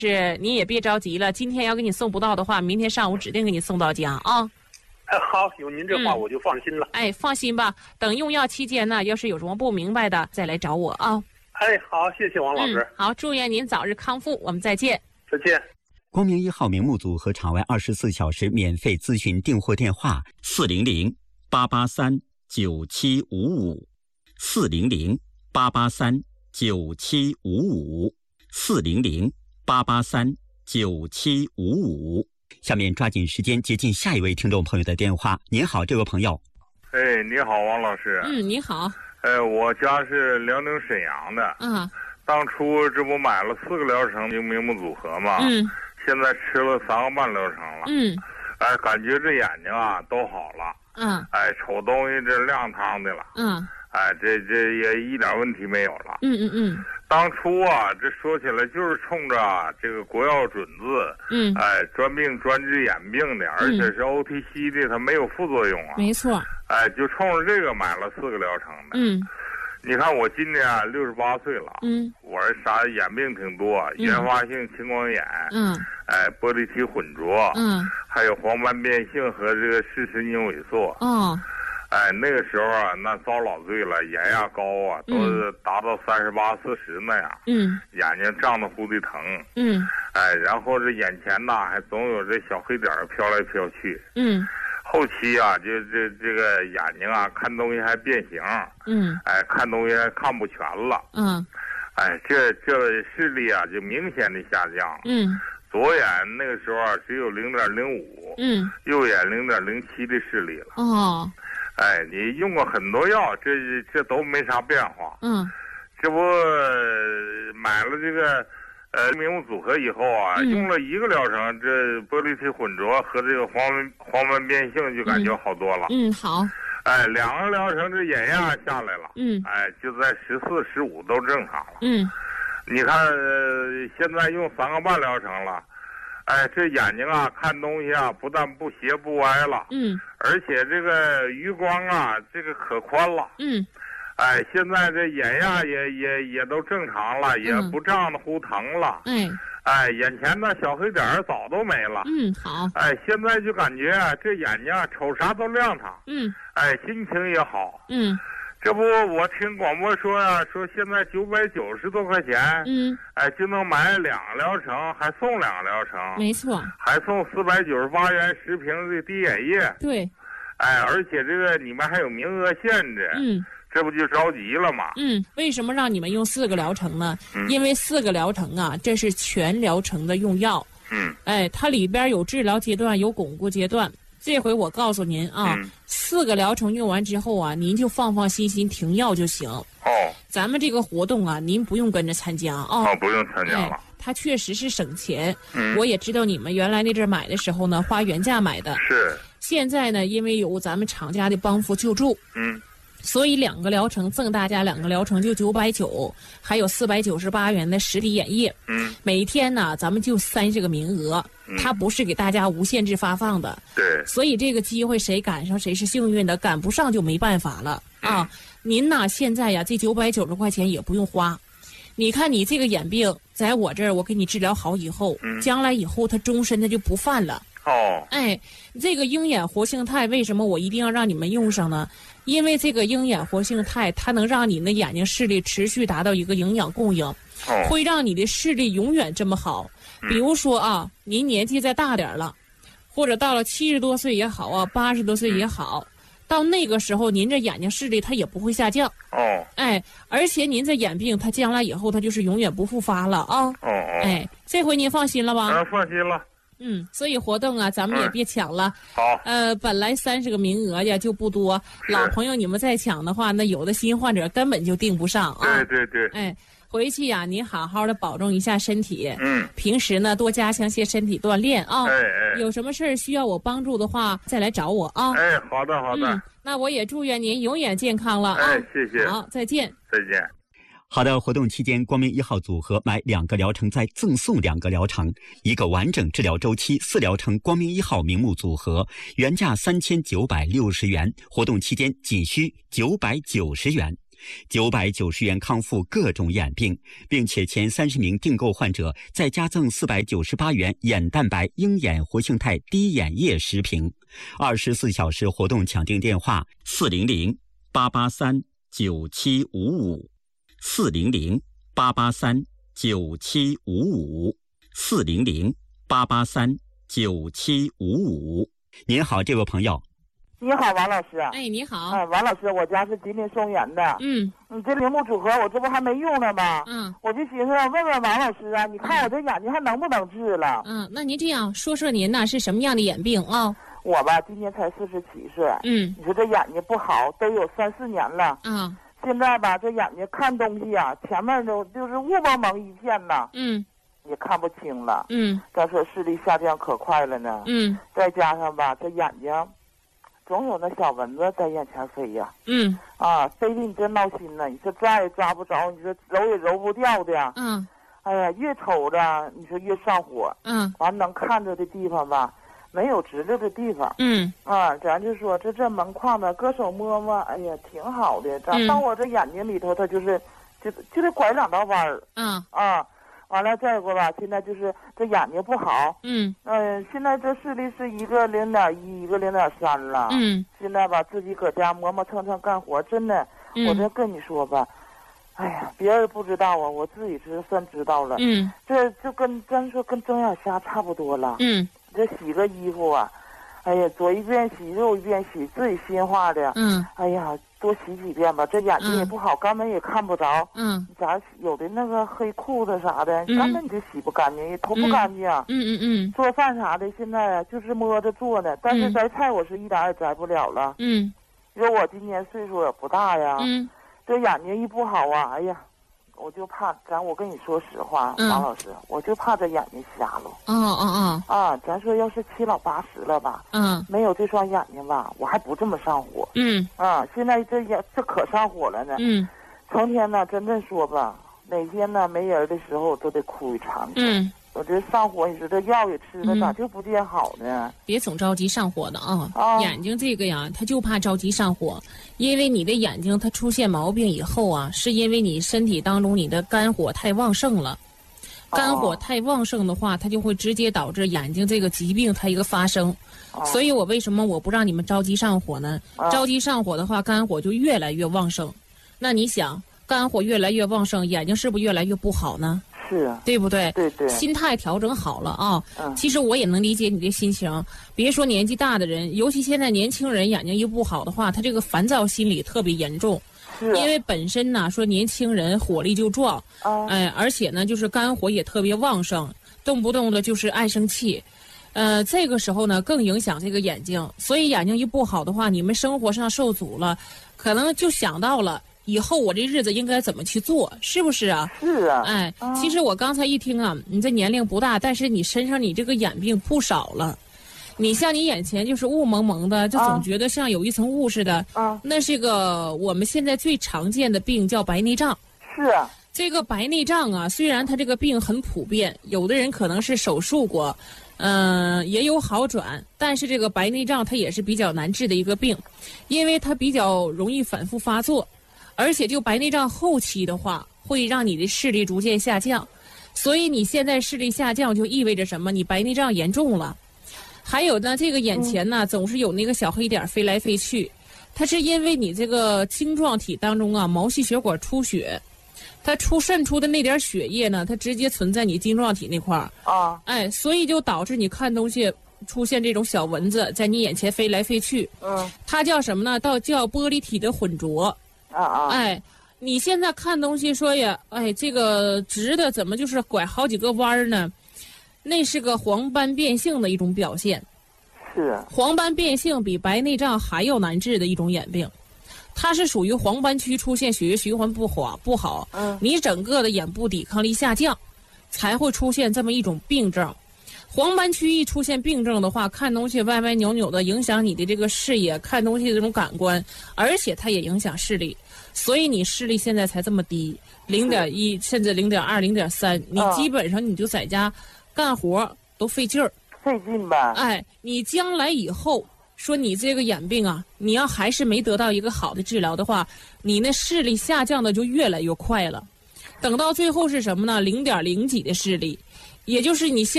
是，你也别着急了，今天要给你送不到的话，明天上午指定给你送到家啊。 好，有您这话我就放心了。 放心吧，等用药期间呢，要是有什么不明白的，再来找我啊。 好，谢谢王老师。 好，祝愿您早日康复，我们再见。 再见。 光明1号名目组和场外24小时免费咨询订货电话400-883-9755 400-883-9755 400-883-9755。下面抓紧时间接近下一位听众朋友的电话。您好，这位朋友。 你好，王老师。 你好。 我家是辽宁沈阳的。当初这不买了4个疗程名目组合吗？现在吃了3个半疗程了。感觉这眼睛啊都好了。瞅东西这亮堂的了。这也一点问题没有了。当初啊，这说起来就是冲着这个国药准字，专病专治眼病的，而且是 OTC 的，它没有副作用啊。 没错。 就冲着这个买了4个疗程的。你看我今年68岁了。我这啥眼病挺多，原发性青光眼，玻璃体混浊，还有黄斑变性和这个视神经萎缩。那个时候啊，那遭老罪了，眼压高啊，都是达到38、40那样。眼睛胀得呼的疼。然后这眼前呐还总有这小黑点飘来飘去。后期啊，就这个眼睛啊，看东西还变形。看东西还看不全了。这视力啊就明显的下降。左眼那个时候啊只有0.05。右眼0.07的视力了。你用过很多药，这都没啥变化。这不买了这个名目组合以后啊，用了1个疗程，这玻璃体混浊和这个黄斑变性就感觉好多了。 好。 2个疗程，这眼压下来了。就在14、15都正常了。你看现在用3个半疗程了。这眼睛啊，看东西啊，不但不斜不歪了，而且这个余光啊，这个可宽了，现在这眼压也都正常了，也不胀得乎疼了，眼前的小黑点早都没了， 好， 现在就感觉啊，这眼睛啊，瞅啥都亮堂，心情也好，这不我听广播说啊，说现在990多块钱，就能买2个疗程，还送2个疗程， 没错， 还送498元10瓶的滴眼液， 对， 而且这个你们还有名额限制，这不就着急了吗？ 为什么让你们用4个疗程呢？因为4个疗程啊，这是全疗程的用药，它里边有治疗阶段，有巩固阶段。这回我告诉您啊，4个疗程用完之后啊，您就放放心心停药就行。咱们这个活动啊，您不用跟着参加啊。 不用参加了。 它确实是省钱。我也知道你们原来那阵买的时候呢，花原价买的。 是。 现在呢，因为有咱们厂家的帮扶救助。所以2个疗程赠大家2个疗程就990，还有498元的实体眼液。每天呢，咱们就30个名额，它不是给大家无限制发放的。 对。 所以这个机会谁赶上谁是幸运的，赶不上就没办法了啊！您呢，现在呀，这990块钱也不用花。你看你这个眼病，在我这儿我给你治疗好以后，将来以后它终身它就不犯了。这个鹰眼活性肽为什么我一定要让你们用上呢？因为这个鹰眼活性肽，它能让你的眼睛视力持续达到一个营养供应，会让你的视力永远这么好。比如说啊，您年纪再大点了，或者到了70多岁也好啊，80多岁也好，到那个时候您这眼睛视力它也不会下降。而且您这眼病它将来以后它就是永远不复发了啊。这回您放心了吧？ 放心了。 所以活动啊，咱们也别抢了。 好。 本来30个名额呀就不多，老朋友你们再抢的话，那有的新患者根本就订不上啊。 对。 回去呀，您好好的保重一下身体。平时呢多加强些身体锻炼啊。有什么事儿需要我帮助的话，再来找我啊。 好的。 那我也祝愿您永远健康了啊。 谢谢。 好，再见。 再见。 好的，活动期间，光明1号组合买2个疗程再赠送2个疗程，1个完整治疗周期4疗程光明1号名目组合，原价3960元，活动期间仅需990元。 990元康复各种眼病，并且前30名订购患者再加赠498元眼蛋白鹰眼活性肽滴眼液10瓶。24小时活动抢订电话400-883-9755 400-883-9755 400-883-9755。您好，这位朋友。 你好，王老师。 哎，你好。 王老师，我家是吉林松原的。你这铃木组合我这不还没用呢吗？我就寻思问问王老师啊，你看我这眼睛还能不能治了？ 那您这样说说您呢是什么样的眼病啊？ 我吧，今年才47岁。你说这眼睛不好，都有3、4年了。现在吧，这眼睛看东西啊，前面都就是雾蒙蒙一片呐。也看不清了。再说视力下降可快了呢。再加上吧，这眼睛总有那小蚊子在眼前飞呀。飞的你真闹心呢。你说抓也抓不着，你说揉也揉不掉的。哎呀，越瞅着你说越上火。完能看着的地方吧，没有直溜的地方。咱就说这门框子，搁手摸摸，哎呀，挺好的。到我这眼睛里头，它就得拐2道弯儿。完了再一个吧，现在就是这眼睛不好。现在这视力是一个0.1，一个0.3了。现在吧，自己搁家磨磨蹭蹭干活，真的，我这跟你说吧，哎呀，别人不知道啊，我自己算知道了。这就跟咱说跟睁眼瞎差不多了。这洗个衣服啊，哎呀，左一遍洗右一遍洗，自己心话的。哎呀，多洗几遍吧，这眼睛也不好，根本也看不着。咋有的那个黑裤子啥的，根本就洗不干净，也投不干净。做饭啥的现在就是摸着做的，但是摘菜我是一点也摘不了了。因为我今年岁数也不大呀。这眼睛一不好啊，哎呀，我就怕我跟你说实话，王老师，我就怕这眼睛瞎了。咱说要是7老80了吧，没有这双眼睛吧，我还不这么上火。现在这可上火了呢。成天呢，真正说吧，哪天呢没人的时候都得哭一场。我这上火，你说这药也吃了，咋就不见好呢？ 别总着急上火的啊！眼睛这个呀，他就怕着急上火，因为你的眼睛它出现毛病以后啊，是因为你身体当中你的肝火太旺盛了。肝火太旺盛的话，它就会直接导致眼睛这个疾病它一个发生。所以我为什么我不让你们着急上火呢？着急上火的话，肝火就越来越旺盛。那你想，肝火越来越旺盛，眼睛是不是越来越不好呢？ 是啊， 对不对？ 对。 心态调整好了啊。其实我也能理解你的心情。别说年纪大的人，尤其现在年轻人眼睛一不好的话，他这个烦躁心理特别严重。因为本身呢，说年轻人火力就壮，而且呢，就是肝火也特别旺盛，动不动的就是爱生气，这个时候呢，更影响这个眼睛。所以眼睛一不好的话，你们生活上受阻了，可能就想到了以后我这日子应该怎么去做，是不是啊？ 是啊。 其实我刚才一听啊，你这年龄不大，但是你身上你这个眼病不少了。你像你眼前就是雾蒙蒙的，就总觉得像有一层雾似的。那是个我们现在最常见的病，叫白内障。 是啊。 这个白内障啊，虽然它这个病很普遍，有的人可能是手术过，也有好转，但是这个白内障它也是比较难治的一个病，因为它比较容易反复发作，而且就白内障后期的话，会让你的视力逐渐下降。所以你现在视力下降就意味着什么？你白内障严重了。还有呢，这个眼前呢，总是有那个小黑点飞来飞去，它是因为你这个晶状体当中啊，毛细血管出血，它渗出的那点血液呢，它直接存在你晶状体那块儿。所以就导致你看东西出现这种小蚊子在你眼前飞来飞去。它叫什么呢？叫玻璃体的混浊。你现在看东西说呀，这个直的怎么就是拐好几个弯呢？那是个黄斑变性的一种表现。 是。黄斑变性比白内障还要难治的一种眼病，它是属于黄斑区出现血液循环不好，你整个的眼部抵抗力下降，才会出现这么一种病症。黄斑区一出现病症的话，看东西歪歪扭扭的，影响你的这个视野，看东西的这种感官，而且它也影响视力，所以你视力现在才这么低，0.1甚至0.2、0.3，你基本上你就在家干活都费劲儿。 费劲吧。 你将来以后说你这个眼病啊，你要还是没得到一个好的治疗的话，你那视力下降的就越来越快了。等到最后是什么呢？0.0几的视力，也就是你现